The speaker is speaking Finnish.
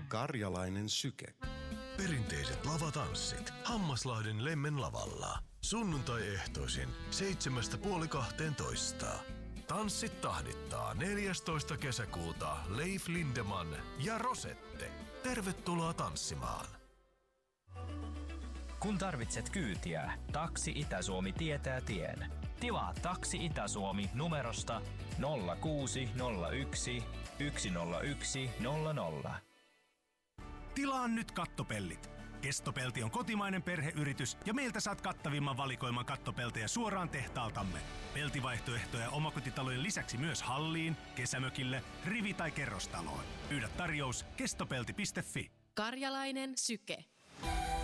Karjalainen syke. Perinteiset lavatanssit Hammaslahden Lemmen lavalla. Sunnuntai-ehtoisin 7:30–12. Tanssit tahdittaa 14. kesäkuuta Leif Lindeman ja Rosette. Tervetuloa tanssimaan. Kun tarvitset kyytiä, Taksi Itä-Suomi tietää tien. Tilaa Taksi Itä-Suomi numerosta 0601 101 00. Tilaa nyt kattopellit. Kestopelti on kotimainen perheyritys ja meiltä saat kattavimman valikoiman kattopeltejä suoraan tehtaaltamme. Peltivaihtoehtoja omakotitalojen lisäksi myös halliin, kesämökille, rivi- tai kerrostaloon. Pyydä tarjous kestopelti.fi. Karjalainen syke.